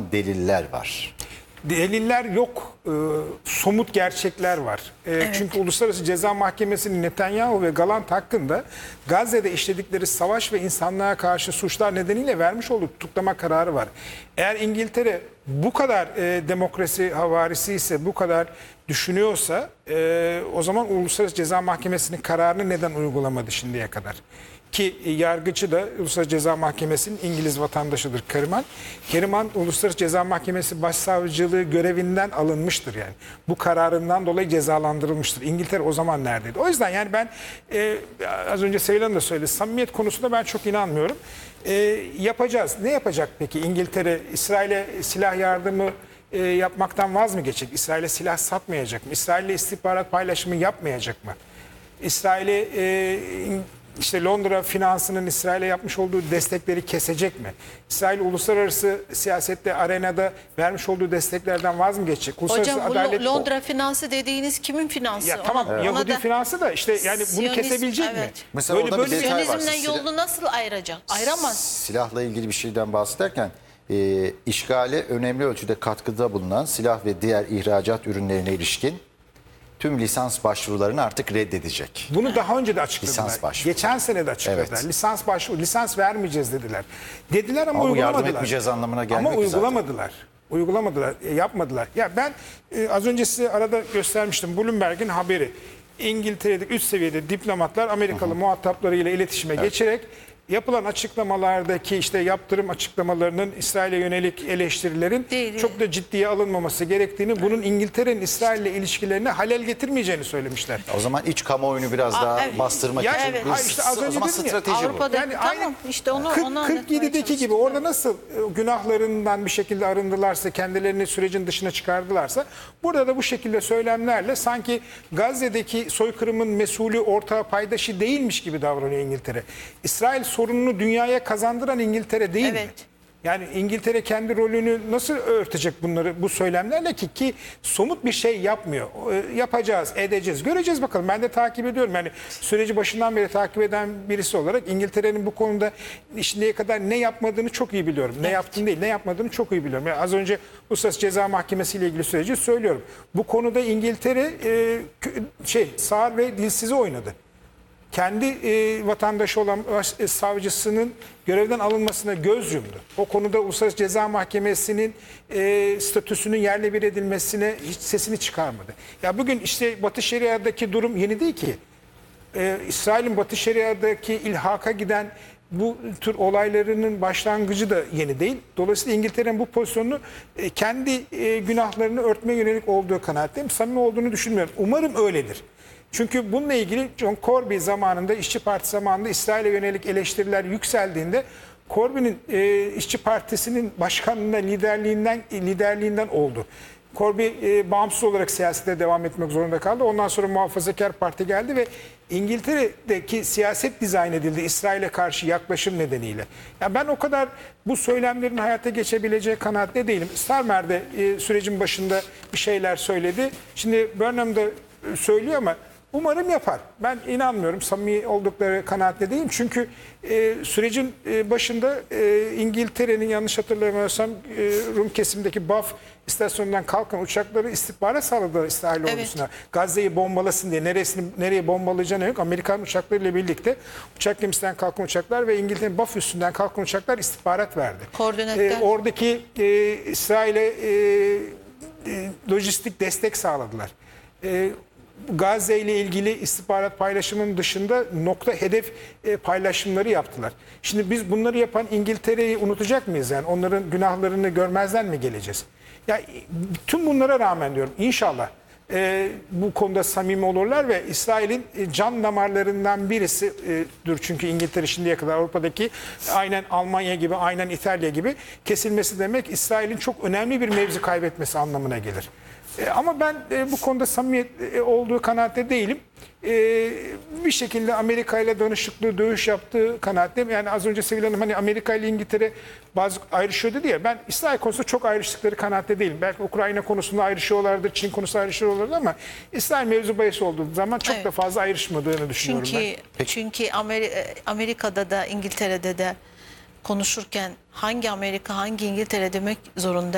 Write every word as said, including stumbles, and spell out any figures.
deliller var. Deliller yok, e, somut gerçekler var. E, Evet. Çünkü Uluslararası Ceza Mahkemesi'nin Netanyahu ve Galant hakkında Gazze'de işledikleri savaş ve insanlığa karşı suçlar nedeniyle vermiş olduğu tutuklama kararı var. Eğer İngiltere bu kadar e, demokrasi havarisi ise, bu kadar düşünüyorsa e, o zaman Uluslararası Ceza Mahkemesi'nin kararını neden uygulamadı şimdiye kadar? Ki yargıcı da Uluslararası Ceza Mahkemesi'nin İngiliz vatandaşıdır Keriman. Keriman Uluslararası Ceza Mahkemesi Başsavcılığı görevinden alınmıştır yani. Bu kararından dolayı cezalandırılmıştır. İngiltere o zaman neredeydi? O yüzden yani ben e, az önce Seylan da söyledi. Samimiyet konusunda ben çok inanmıyorum. E, yapacağız. Ne yapacak peki? İngiltere İsrail'e silah yardımı e, yapmaktan vaz mı geçecek? İsrail'e silah satmayacak mı? İsrail'le istihbarat paylaşımı yapmayacak mı? İsrail'e e, İşte Londra finansının İsrail'e yapmış olduğu destekleri kesecek mi? İsrail uluslararası siyasette, arenada vermiş olduğu desteklerden vaz mı geçecek? Hocam bu adalet... Londra finansı dediğiniz kimin finansı? Ya tamam, Ona- Yahudi ona da- finansı da işte yani bunu Siyonist- kesebilecek mi? evet. Mesela orada bir detay var. Siyonizmden Siz yolunu nasıl ayıracak? Ayıramaz. Silahla ilgili bir şeyden bahsederken e, işgale önemli ölçüde katkıda bulunan silah ve diğer ihracat ürünlerine ilişkin tüm lisans başvurularını artık reddedecek. Bunu daha önce de açıkladılar. Lisans başvuru. Geçen sene de açıkladılar. Evet. Lisans başvuru, lisans vermeyeceğiz dediler. Dediler ama, Ama bu yardım uygulamadılar. etmeyeceğiz anlamına gelmiyor Ama ki zaten. uygulamadılar. Uygulamadılar, e, yapmadılar. Ya ben e, az önce size arada göstermiştim. Bloomberg'in haberi. İngiltere'de üst seviyede diplomatlar Amerikalı muhataplarıyla iletişime geçerek yapılan açıklamalardaki işte yaptırım açıklamalarının İsrail'e yönelik eleştirilerin Değil, çok da ciddiye alınmaması gerektiğini, bunun İngiltere'nin İsrail'le ilişkilerine halel getirmeyeceğini söylemişler. O zaman iç kamuoyunu biraz Aa, daha evet. bastırmak Ya, için evet. bir, Ha, işte az o önce zaman dedim ya, strateji bu. Avrupa'da Yani tamam aynen işte onu kırk, onu kırk yedideki gibi orada nasıl e, günahlarından bir şekilde arındılarsa, kendilerini sürecin dışına çıkardılarsa, burada da bu şekilde söylemlerle sanki Gazze'deki soykırımın mesulü, ortağı, paydaşı değilmiş gibi davranıyor İngiltere. İsrail sorununu dünyaya kazandıran İngiltere değil mi? Evet. Yani İngiltere kendi rolünü nasıl örtecek bunları bu söylemlerle ki ki somut bir şey yapmıyor. E, yapacağız, edeceğiz. Göreceğiz bakalım. Ben de takip ediyorum. Yani süreci başından beri takip eden birisi olarak İngiltere'nin bu konuda şimdiye kadar ne yapmadığını çok iyi biliyorum. Ne yaptığını değil, ne yapmadığını çok iyi biliyorum. Yani az önce Uluslararası Ceza Mahkemesi ile ilgili süreci söylüyorum. Bu konuda İngiltere e, şey sağır ve dilsizi oynadı. Kendi e, vatandaşı olan e, savcısının görevden alınmasına göz yumdu. O konuda Uluslararası Ceza Mahkemesi'nin e, statüsünün yerle bir edilmesine hiç sesini çıkarmadı. Ya bugün işte Batı Şeria'daki durum yeni değil ki. E, İsrail'in Batı Şeria'daki ilhaka giden bu tür olaylarının başlangıcı da yeni değil. Dolayısıyla İngiltere'nin bu pozisyonunu e, kendi e, günahlarını örtmeye yönelik olduğu kanaatteyim. Samimi olduğunu düşünmüyorum. Umarım öyledir. Çünkü bununla ilgili John Corby zamanında, İşçi Parti zamanında İsrail'e yönelik eleştiriler yükseldiğinde Corby'nin e, İşçi Partisi'nin başkanlığından, liderliğinden liderliğinden oldu. Corby e, bağımsız olarak siyasete devam etmek zorunda kaldı. Ondan sonra Muhafazakar Parti geldi ve İngiltere'deki siyaset dizayn edildi İsrail'e karşı yaklaşım nedeniyle. Ya ben o kadar bu söylemlerin hayata geçebileceği kanaatte değilim. Starmer'de e, sürecin başında bir şeyler söyledi. Şimdi Burnham'da söylüyor ama umarım yapar. Ben inanmıyorum. Samimi oldukları kanaatte değilim. Çünkü e, sürecin e, başında e, İngiltere'nin yanlış hatırlamıyorsam e, Rum kesimdeki Baf istasyonundan kalkan uçakları istihbarat sağladılar İsrail Evet. ordusuna. Gazze'yi bombalasın diye. Neresini, nereye bombalayacağını yok. Amerikan uçaklarıyla birlikte uçak gemisinden kalkan uçaklar ve İngiltere'nin Baf üstünden kalkan uçaklar istihbarat verdi. Koordinatlar. E, oradaki e, İsrail'e e, e, lojistik destek sağladılar. E, Gazze ile ilgili istihbarat paylaşımının dışında nokta hedef e, paylaşımları yaptılar. Şimdi biz bunları yapan İngiltere'yi unutacak mıyız? Yani onların günahlarını görmezden mi geleceğiz? Ya tüm bunlara rağmen diyorum inşallah e, bu konuda samimi olurlar ve İsrail'in e, can damarlarından birisidir. Çünkü İngiltere şimdiye kadar Avrupa'daki aynen Almanya gibi, aynen İtalya gibi kesilmesi demek İsrail'in çok önemli bir mevzi kaybetmesi anlamına gelir. E, ama ben e, bu konuda samimiyet e, olduğu kanaatte değilim. E, bir şekilde Amerika ile danışıklı dövüş yaptığı kanaatteyim. Yani az önce Sevil Hanım hani Amerika ile İngiltere bazı ayrışıyor dedi ya. Ben İsrail konusunda çok ayrıştıkları kanaatte değilim. Belki Ukrayna konusunda ayrışıyorlardır, Çin konusunda ayrışıyorlardır ama İsrail mevzu bahis olduğu zaman çok Evet. da fazla ayrışmadığını düşünüyorum Çünkü ben. çünkü Ameri- Amerika'da da İngiltere'de de konuşurken hangi Amerika hangi İngiltere demek zorunda